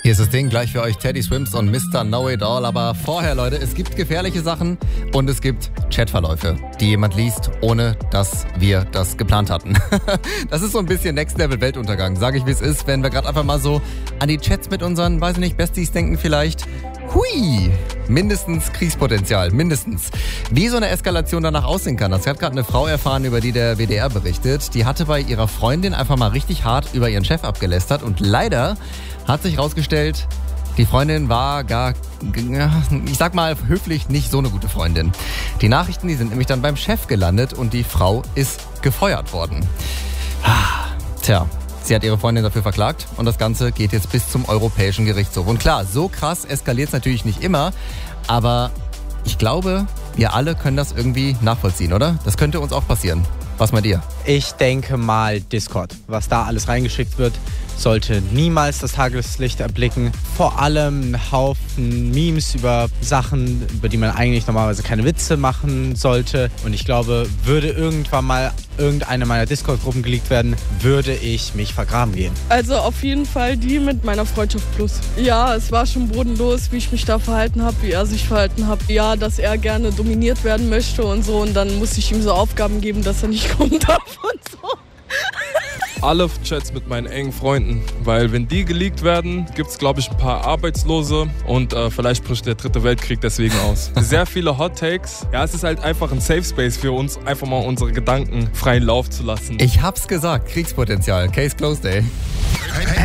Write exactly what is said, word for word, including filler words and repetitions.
Hier ist das Ding, gleich für euch Teddy Swims und Mister Know It All. Aber vorher, Leute, es gibt gefährliche Sachen und es gibt Chatverläufe, die jemand liest, ohne dass wir das geplant hatten. Das ist so ein bisschen Next Level Weltuntergang, sage ich wie es ist, wenn wir gerade einfach mal so an die Chats mit unseren, weiß ich nicht, Besties denken vielleicht. Hui, mindestens Kriegspotenzial, mindestens. Wie so eine Eskalation danach aussehen kann, das hat gerade eine Frau erfahren, über die der W D R berichtet. Die hatte bei ihrer Freundin einfach mal richtig hart über ihren Chef abgelästert und leider hat sich rausgestellt, die Freundin war gar, ich sag mal höflich, nicht so eine gute Freundin. Die Nachrichten, die sind nämlich dann beim Chef gelandet und die Frau ist gefeuert worden. Tja. Sie hat ihre Freundin dafür verklagt und das Ganze geht jetzt bis zum Europäischen Gerichtshof. Und klar, so krass eskaliert es natürlich nicht immer, aber ich glaube, wir alle können das irgendwie nachvollziehen, oder? Das könnte uns auch passieren. Was meint ihr? Ich denke mal Discord. Was da alles reingeschickt wird, sollte niemals das Tageslicht erblicken. Vor allem ein Haufen Memes über Sachen, über die man eigentlich normalerweise keine Witze machen sollte. Und ich glaube, würde irgendwann mal irgendeine meiner Discord-Gruppen geleakt werden, würde ich mich vergraben gehen. Also auf jeden Fall die mit meiner Freundschaft Plus. Ja, es war schon bodenlos, wie ich mich da verhalten habe, wie er sich verhalten hat. Ja, dass er gerne dominiert werden möchte und so. Und dann musste ich ihm so Aufgaben geben, dass er nicht kommen darf und so. Alle Chats mit meinen engen Freunden, weil wenn die geleakt werden, gibt es, glaube ich, ein paar Arbeitslose und äh, vielleicht bricht der dritte Weltkrieg deswegen aus. Sehr viele Hot Takes. Ja, es ist halt einfach ein Safe Space für uns, einfach mal unsere Gedanken freien Lauf zu lassen. Ich hab's gesagt, Kriegspotenzial. Case closed, ey.